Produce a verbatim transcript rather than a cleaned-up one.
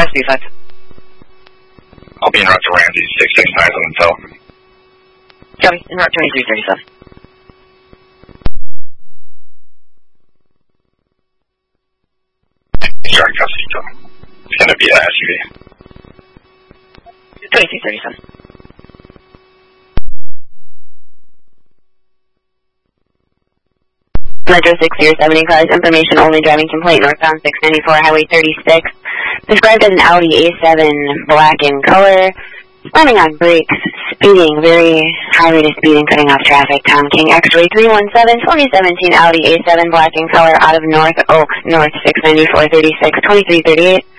B five. I'll be in route to Ramsey, six six nine on Intel. Copy, in route twenty-three thirty-seven. You're in custody, Tom. It's going to be an S U V. twenty-three thirty-seven. Metro six zero seventy cars, information only, driving complaint northbound six ninety-four Highway thirty-six. Described as an Audi A seven, black in color, slamming on brakes, speeding, very high rate of speeding, cutting off traffic. Tom King, X-ray three one seven, twenty seventeen Audi A seven, black in color, out of North Oak, North six ninety-four thirty-six, twenty-three thirty-eight.